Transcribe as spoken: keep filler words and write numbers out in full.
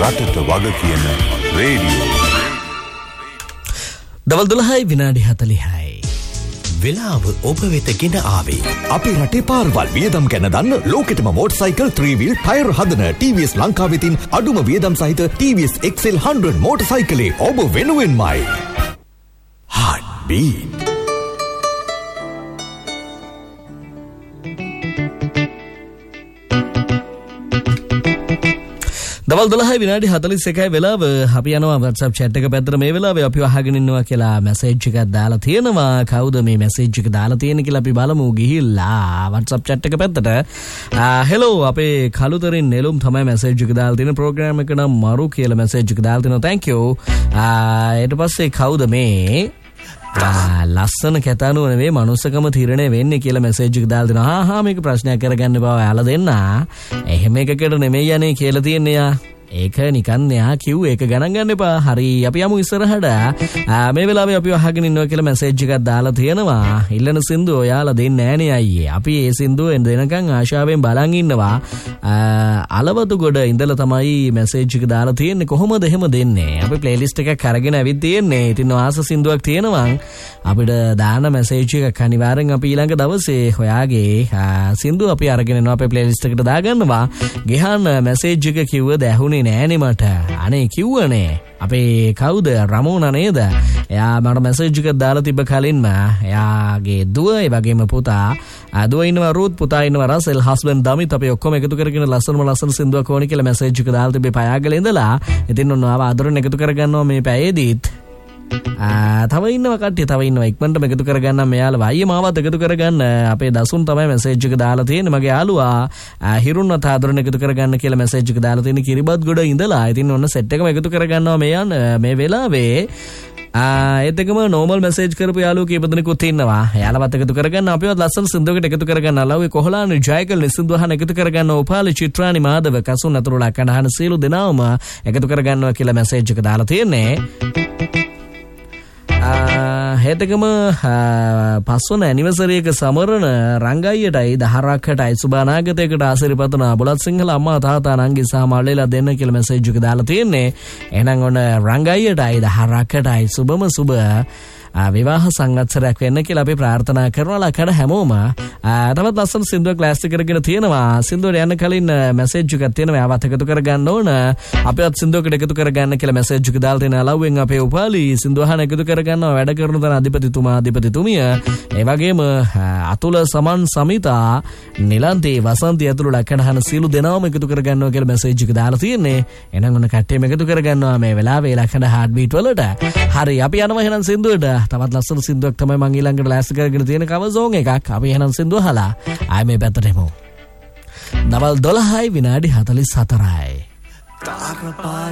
රටට වග කියන රේඩියෝ. දවල් දොළහයි විනාඩි හතළිහයි. වෙලාව ඔබ වෙත ගෙන ආවේ. අපේ රටේ පාරවල් වියදම් ගැන දන්න ලෝකෙටම මෝටර්සයිකල් three wheel ටයර් හදන T V S ලංකාවේ තින් අඩුම වියදම් සහිත T V S X L one hundred මෝටර්සයිකලේ ඔබ වෙනුවෙන්මයි. Heart beat. දවල් දොළහයි විනාඩි හතළිස් එකයි වෙලාව. අපි යනවා WhatsApp chat එක පැත්තට. මේ වෙලාවේ අපි අහගෙන ඉන්නවා කියලා මැසේජ් එකක් දාලා තියෙනවා. කවුද මේ මැසේජ් එක දාලා තියෙන්නේ කියලා අපි බලමු ගිහිල්ලා WhatsApp chat එක පැත්තට. හෙලෝ අපේ කළුතරින් නෙළුම් තමයි මැසේජ් එක දාලා තියෙන. ප්‍රෝග්‍රෑම් එක නම් මරු කියලා මැසේජ් එක දාලා තිනවා. thank you. ඊට පස්සේ කවුද මේ ලස්සන කැතානුව නෙවෙයි මනුස්සකම තීරණය වෙන්නේ කියලා මැසේජ් එක දාලා දෙනවා. හා හා මේක ප්‍රශ්නයක් කරගන්න බව ඔයාලා දෙන්න. එහෙම එකකට නෙමෙයි යන්නේ කියලා තියන්නේ යා. ඒක නිකන් යා කිව් ඒක ගණන් ගන්න එපා. හරි අපි යමු ඉස්සරහට. මේ වෙලාවේ අපි අහගෙන ඉන්නවා කියලා මැසේජ් එකක් දාලා තියෙනවා. ඉල්ලන සින්දුව ඔයාලා දෙන්නේ නෑනේ අයියේ. අපි ඒ සින්දුව දෙනකන් ආශාවෙන් බලන් ඉන්නවා. අලවතු ගොඩ ඉඳලා තමයි මැසේජ් එක දාලා තියෙන්නේ. කොහොමද එහෙම දෙන්නේ? අපි ප්ලේලිස්ට් එකක් අරගෙන ඇවිත් තියෙන්නේ. ඉතින් ආස සින්දුවක් තියෙනවා. අපිට දාන මැසේජ් එකක් අනිවාර්යෙන් අපි ඊළඟ දවසේ ඔයාගේ සින්දුව අපි අරගෙන එනවා අපේ ප්ලේලිස්ට් එකට දාගන්නවා. ගිහන් මැසේජ් එක කිව්වද ඇහුනේ නෑනේ මට. අනේ කිව්වනේ. අපේ කවුද රමෝනා නේද? එයා මට මැසේජ් එකක් දාලා තිබ්බ කලින්ම එයාගේ දුව ඒ වගේම පුතා දුව ඉන්නවා රූත් පුතා ඉන්නවා රසල් හස්බන්ඩ් දමිත් අපි ඔක්කොම එකතු කරගෙන ලස්සනම ලස්සන සින්දුවක් ඕනි කියලා මැසේජ් එක දාලා තිබ්බේ පයාගල ඉඳලා. ඉතින් ඔන්න ආව ආදරෙන් එකතු කරගන්නවා මේ පැයේදීත්. තව ඉන්නවා කට්ටිය තව ඉන්නවා ඉක්මනටම එකතු කරගන්න මෙයාලා අයියේ මාවත් එකතු කරගන්න. අපේ දසුන් තමයි මැසේජ් එක දාලා තියෙන්නේ. මගේ යාළුවා හිරුන්වත් ආදරණ එකතු කරගන්න කියලා මැසේජ් එක දාලා තියෙන්නේ කිරිබත් ගොඩ ඉඳලා. ඉතින් ඔන්න සෙට් එකම එකතු කරගන්නවා මේ යන මේ වෙලාවේ. ඒත් එකම නෝමල් මැසේජ් කරපු යාළුවෝ කීප දෙනෙකුත් ඉන්නවා. යාළුවත් එකතු කරගන්න අපිවත් ලස්සන සින්දුවකට එකතු කරගන්න. ලව්වේ කොහලානි ජයකල් නිසින්දුවහන එකතු කරගන්න. උපාලි චිත්‍රානි මාදව කසුන් අතුරුලා කණහන සීලු දෙනාවම එකතු කරගන්නවා කියලා මැසේජ් එක දාලා තියෙන්නේ. හෙටකම පස්වන ඇනිවර්සරි එක සමරන රංගයියටයි දහරක්කටයි සුබානාගතයකට ආශිර්වාද බුලත් සිංහල අම්මා තාත්තා නංගි සහ මල්ලිලා දෙන්න කියලා මැසේජ් එක දාලා තියෙන්නේ. එහෙනම් ඔන්න රංගයියටයි දහරක්කටයි සුබම සුබ විවාහ සංවත්සරයක් වෙන්න කියලා අපි ප්‍රාර්ථනා කරනවා. ලකඩ හැමෝම තවත් ලස්සන සින්දුවක් ක්ලාස් එකකට තියෙනවා. සින්දුවට යන්න කලින් මැසේජ් එකක් තියෙනවා. ආවත් එකතු කරගන්න ඕන. අපිවත් සින්දුවකට එකතු කරගන්න කියලා මැසේජ් එක දාලා තියෙනවා. ලව්වෙන් අපේ උපාලි සින්දුවහන එකතු කරගන්නවා. වැඩ කරන තන අධිපතිතුමා අධිපතිතුමිය ඒ වගේම අතුල සමන් සමිතා නිලන්තේ වසන්ති ඇතුළු ලකඩහන සීලු දෙනාම එකතු කරගන්නවා කියලා මැසේජ් එක දාලා තියෙන්නේ. එහෙනම් ඔන්න කට්ටියම එකතු කරගන්නවා මේ වෙලාවේ ලකඩ හાર્ට් බීට් වලට. හරි අපි යනවා එහෙනම් සින්දුවට. තවත් ලස්සන සින්දුවක් තමයි මම ඊළඟට ලෑස්ති කරගෙන තියෙන කවර් සෝන් එකක්. අපි එහෙනම් සින්දුව අහලා ආයෙ මේ පැත්තට එමු. දවල් දොළහයි විනාඩි හතළිස් හතරයි. තාරපාර